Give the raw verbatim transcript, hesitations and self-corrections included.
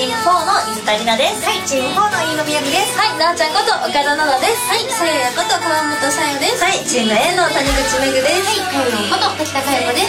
チームフォーの水谷里奈です。 はい、チームフォーの飯野みやびです。 はい、なあちゃんこと岡田奈々です。 はい、さややこと川本さやです。 はい、チーム A の谷口めぐです。 はい、かよんこと滝田かよこです。